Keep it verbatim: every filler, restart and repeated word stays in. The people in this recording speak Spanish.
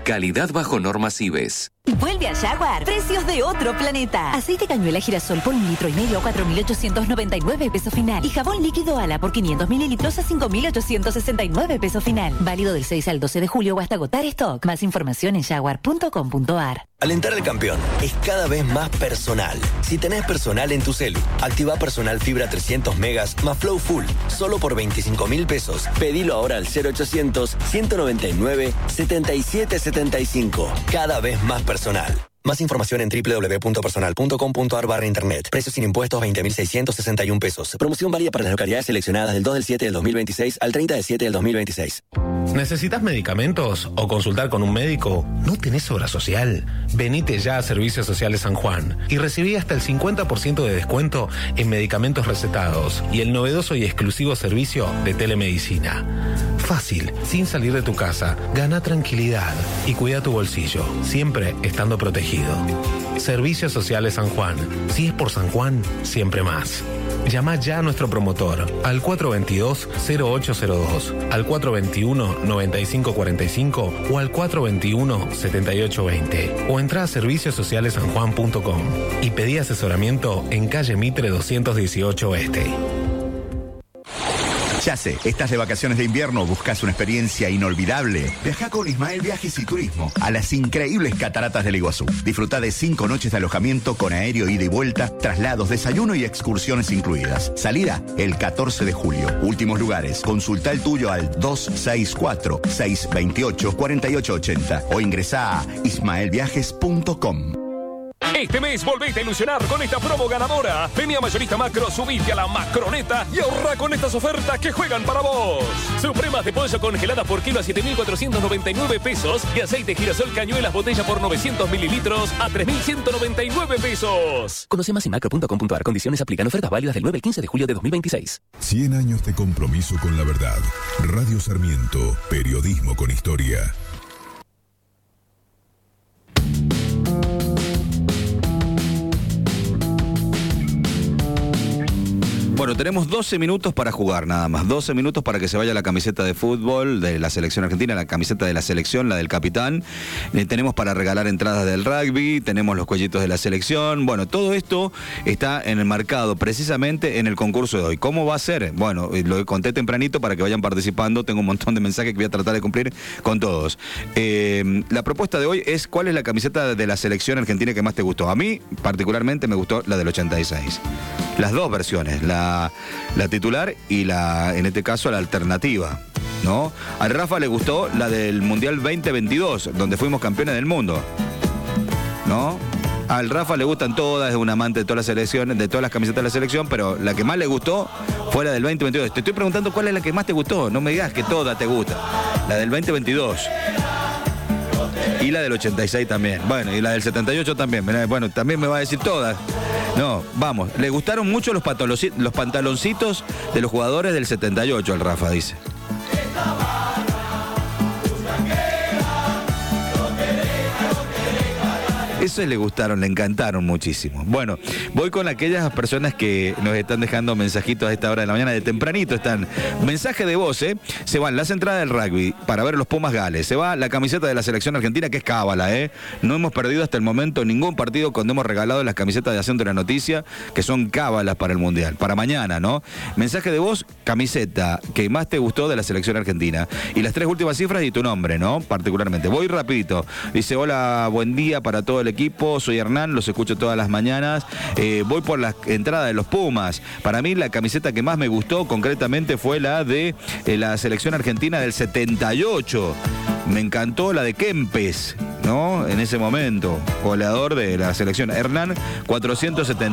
Calidad bajo normas I B E S. Vuelve a Jaguar. Precios de otro planeta. Aceite cañuela girasol por un litro y medio a cuatro mil ochocientos noventa y nueve pesos final. Y jabón líquido Ala por quinientos mililitros a cinco mil ochocientos sesenta y nueve pesos final. Válido del seis al doce de julio o hasta agotar stock. Más información en jaguar punto com punto a r. Alentar al campeón es cada vez más personal. Si tenés personal en tu celu, activa personal fibra trescientos megas más Flow Full. Solo por veinticinco mil pesos. Pedilo ahora al cero ochocientos, ciento noventa y nueve, setenta y siete setenta y cinco. Cada vez más personal. Más información en doble u doble u doble u punto personal punto com punto a r barra internet. Precios sin impuestos veinte mil seiscientos sesenta y uno pesos. Promoción válida para las localidades seleccionadas del dos del siete del dos mil veintiséis al treinta del siete del dos mil veintiséis. ¿Necesitas medicamentos o consultar con un médico? ¿No tenés obra social? Venite ya a Servicios Sociales San Juan y recibí hasta el cincuenta por ciento de descuento en medicamentos recetados y el novedoso y exclusivo servicio de telemedicina. Fácil, sin salir de tu casa, gana tranquilidad y cuida tu bolsillo, siempre estando protegido. Servicios Sociales San Juan. Si es por San Juan, siempre más. Llama ya a nuestro promotor al cuatro veintidós, cero ocho cero dos, al cuatro veintiuno, noventa y cinco cuarenta y cinco o al cuatro veintiuno, setenta y ocho veinte o entra a servicios sociales san juan punto com y pedí asesoramiento en calle Mitre doscientos dieciocho Este. Ya sé, estás de vacaciones de invierno, buscas una experiencia inolvidable. Viaja con Ismael Viajes y Turismo a las increíbles cataratas del Iguazú. Disfruta de cinco noches de alojamiento con aéreo ida y vuelta, traslados, desayuno y excursiones incluidas. Salida el catorce de julio. Últimos lugares. Consulta el tuyo al dos seis cuatro, seis dos ocho, cuatro ocho ocho cero o ingresa a ismael viajes punto com. Este mes volvete a ilusionar con esta promo ganadora. Vení a Mayorista Macro, subite a la Macroneta y ahorra con estas ofertas que juegan para vos. Supremas de pollo congeladas por kilo a siete mil cuatrocientos noventa y nueve pesos y aceite girasol cañuelas botella por novecientos mililitros a tres mil ciento noventa y nueve pesos. Conoce más en macro punto com punto a r. Condiciones aplican. Ofertas válidas del nueve al quince de julio de dos mil veintiséis. cien años de compromiso con la verdad. Radio Sarmiento. Periodismo con historia. Bueno, tenemos doce minutos para jugar nada más, doce minutos para que se vaya la camiseta de fútbol de la selección argentina, la camiseta de la selección, la del capitán. Eh, tenemos para regalar entradas del rugby, tenemos los cuellitos de la selección. Bueno, todo esto está enmarcado precisamente en el concurso de hoy. ¿Cómo va a ser? Bueno, lo conté tempranito para que vayan participando, tengo un montón de mensajes que voy a tratar de cumplir con todos. Eh, la propuesta de hoy es ¿cuál es la camiseta de la selección argentina que más te gustó? A mí, particularmente, me gustó la del ochenta y seis. Las dos versiones, la, la titular y la, en este caso, la alternativa, ¿no? A Rafa le gustó la del Mundial veinte veintidós, donde fuimos campeones del mundo, ¿no? Al Rafa le gustan todas, es un amante de todas las selecciones, de todas las camisetas de la selección, pero la que más le gustó fue la del veinte veintidós. Te estoy preguntando cuál es la que más te gustó, no me digas que toda te gusta. La del veinte veintidós. Y la del ochenta y seis también. Bueno, y la del setenta y ocho también. Bueno, también me va a decir todas. No, vamos. Le gustaron mucho los, los pantaloncitos de los jugadores del setenta y ocho al Rafa, dice. Esos le gustaron, le encantaron muchísimo. Bueno, voy con aquellas personas que nos están dejando mensajitos a esta hora de la mañana, de tempranito están. Mensaje de voz, ¿eh? Se van las entradas del rugby para ver los Pumas Gales. Se va la camiseta de la selección argentina, que es cábala, ¿eh? No hemos perdido hasta el momento ningún partido cuando hemos regalado las camisetas de Haciendo la Noticia, que son cábalas para el Mundial. Para mañana, ¿no? Mensaje de voz, camiseta que más te gustó de la selección argentina. Y las tres últimas cifras y tu nombre, ¿no? Particularmente. Voy rapidito. Dice, hola, buen día para todo el equipo, soy Hernán, los escucho todas las mañanas. Eh, voy por la entrada de los Pumas. Para mí la camiseta que más me gustó concretamente fue la de eh, la selección argentina del setenta y ocho. Me encantó la de Kempes, ¿no? En ese momento, goleador de la selección. Hernán cuatrocientos setenta.